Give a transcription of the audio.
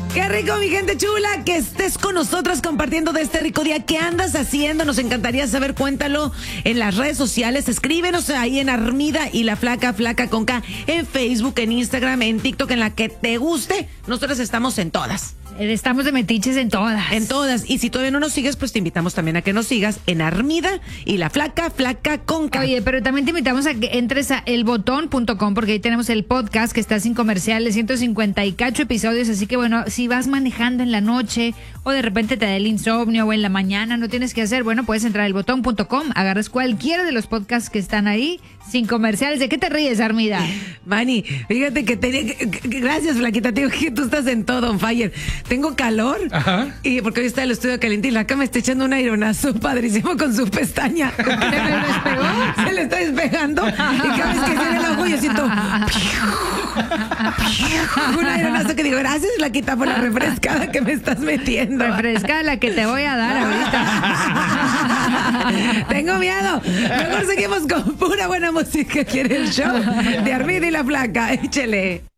Qué rico, mi gente chula, que estés con nosotras compartiendo de este rico día. ¿Qué andas haciendo? Nos encantaría saber, cuéntalo en las redes sociales. Escríbenos ahí en Armida y la Flaca, Flaca con K, en Facebook, en Instagram, en TikTok, en la que te guste. Nosotros estamos en todas. Estamos de metiches en todas. En todas. Y si todavía no nos sigues, pues te invitamos también a que nos sigas en Armida y la Flaca, Flaca con K. Oye, pero también te invitamos a que entres a elbotón.com porque ahí tenemos el podcast que está sin comerciales, 150 y cacho episodios. Así que bueno, si vas manejando en la noche o de repente te da el insomnio o en la mañana, no tienes que hacer, bueno, puedes entrar a elbotón.com, agarras cualquiera de los podcasts que están ahí sin comerciales. ¿De qué te ríes, Armida? Manny, fíjate que gracias, Flaquita, te digo que tú estás en todo, on fire. Tengo calor. Ajá. Y porque hoy está el estudio caliente y la cama está echando un aironazo padrísimo con su pestaña. ¿Se me despegó? Se le está despegando y cada vez que viene el ojo yo siento un aironazo que digo, gracias, Flaquita, por la refrescada que me estás metiendo. Refresca la que te voy a dar ahorita. Tengo miedo. Mejor seguimos con pura buena música aquí en el show de Armida y la Flaca. Échele.